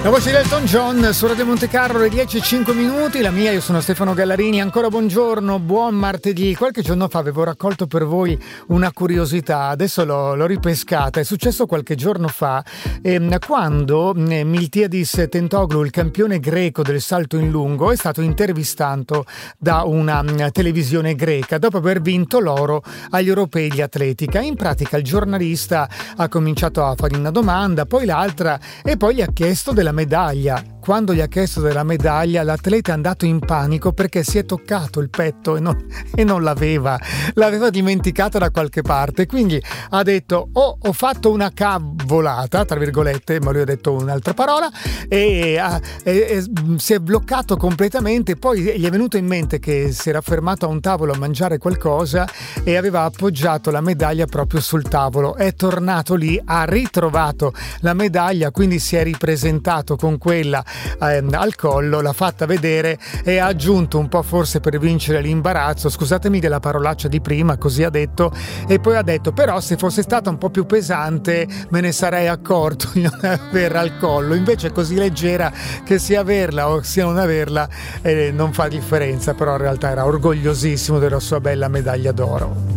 La voce di Elton John su Radio Monte Carlo alle 10:05. La mia, io sono Stefano Gallarini. Ancora buongiorno, buon martedì. Qualche giorno fa avevo raccolto per voi una curiosità, adesso l'ho ripescata. È successo qualche giorno fa quando Miltiadis Tentoglu, il campione greco del salto in lungo, è stato intervistato da una televisione greca dopo aver vinto l'oro agli europei di atletica. In pratica il giornalista ha cominciato a fargli una domanda, poi l'altra, e poi gli ha chiesto della medaglia. Quando gli ha chiesto della medaglia, l'atleta è andato in panico perché si è toccato il petto e non l'aveva dimenticata da qualche parte. Quindi ha detto: ho fatto una cavolata, tra virgolette, ma lui ha detto un'altra parola, e si è bloccato completamente. Poi gli è venuto in mente che si era fermato a un tavolo a mangiare qualcosa e aveva appoggiato la medaglia proprio sul tavolo. È tornato lì, ha ritrovato la medaglia, quindi si è ripresentato con quella al collo, l'ha fatta vedere e ha aggiunto, un po' forse per vincere l'imbarazzo, scusatemi della parolaccia di prima, così ha detto, e poi ha detto: però se fosse stata un po' più pesante me ne sarei accorto di non averla al collo. Invece è così leggera che sia averla o sia non averla non fa differenza. Però in realtà era orgogliosissimo della sua bella medaglia d'oro.